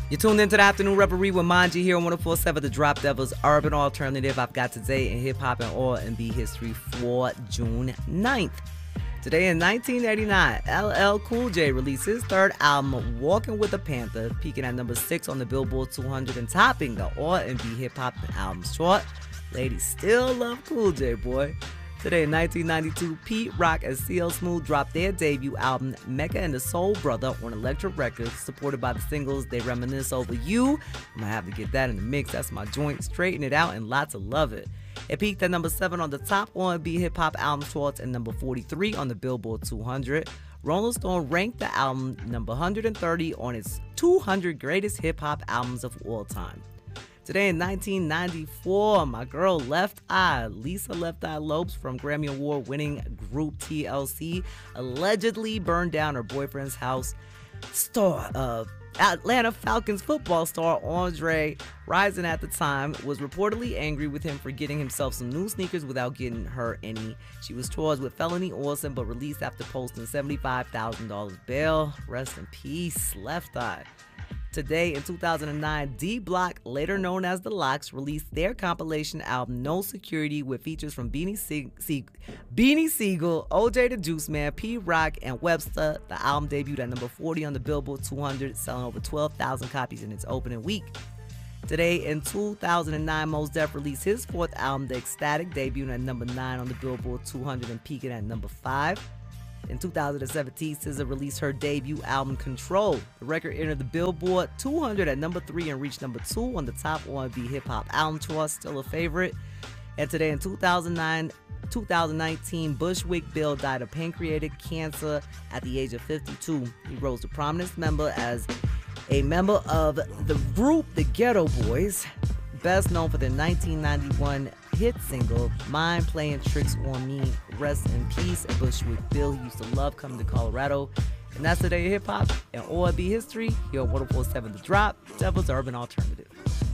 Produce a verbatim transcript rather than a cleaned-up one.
You're tuned into the Afternoon Reverie with Manji here on one oh four point seven The Drop Devils Urban Alternative. I've got today in hip-hop and R and B history for June ninth. Today in nineteen eighty-nine, L L Cool J released his third album, Walking with a Panther, peaking at number six on the Billboard two hundred and topping the R and B hip-hop albums chart. Ladies still love Cool J, boy. Today in nineteen ninety-two, Pete Rock and C L Smooth dropped their debut album, Mecca and the Soul Brother, on Elektra Records, supported by the singles They Reminisce Over You. I'm gonna have to get that in the mix. That's my joint. Straighten It Out and Lots of Love It. It peaked at number seven on the top R and B hip-hop album charts and number forty-three on the Billboard two hundred. Rolling Stone ranked the album number one hundred thirty on its two hundred greatest hip-hop albums of all time. Today in nineteen ninety-four, my girl Left Eye, Lisa Left Eye Lopes from Grammy Award winning group T L C, allegedly burned down her boyfriend's house. Star, uh, Atlanta Falcons football star Andre Rison at the time was reportedly angry with him for getting himself some new sneakers without getting her any. She was charged with felony arson but released after posting seventy-five thousand dollars bail. Rest in peace, Left Eye. Today in two thousand nine, D Block, later known as The Lox, released their compilation album No Security with features from Beanie, Se- Se- Beanie Siegel, O J the Juice Man, P Rock, and Webster. The album debuted at number forty on the Billboard two hundred, selling over twelve thousand copies in its opening week. Today in two thousand nine, Mos Def released his fourth album, The Ecstatic, debuting at number nine on the Billboard two hundred and peaking at number five. In two thousand seventeen, S Z A released her debut album, Control. The record entered the Billboard two hundred at number three and reached number two on the top R and B hip-hop album chart, still a favorite. And today in two thousand nine, two thousand nineteen, Bushwick Bill died of pancreatic cancer at the age of fifty-two. He rose to prominence member as a member of the group The Ghetto Boys, best known for their nineteen ninety-one hit single, Mind Playing Tricks on Me. Rest in peace, Bushwick Bill. He used to love coming to Colorado. And that's today in hip-hop and R and B history here on one oh four point seven The Drop, Devil's Urban Alternative.